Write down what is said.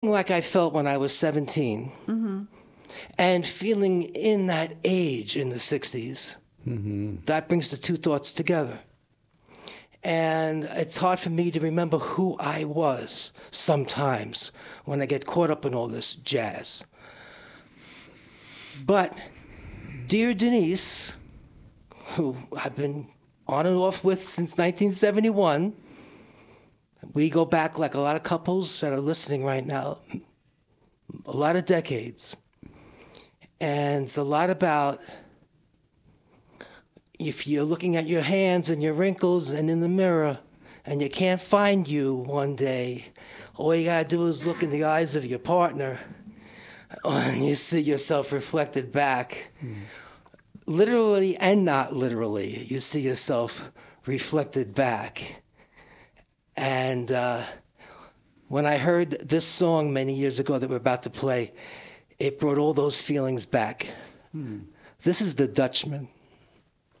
like I felt when I was 17, and feeling in that age in the 60s, that brings the two thoughts together. And it's hard for me to remember who I was sometimes when I get caught up in all this jazz. But dear Denise, who I've been on and off with since 1971, we go back like a lot of couples that are listening right now, a lot of decades. And it's a lot about if you're looking at your hands and your wrinkles and in the mirror and you can't find you one day, all you gotta do is look in the eyes of your partner and you see yourself reflected back. Literally and not literally, you see yourself reflected back. And when I heard this song many years ago that we're about to play, it brought all those feelings back. This is The Dutchman.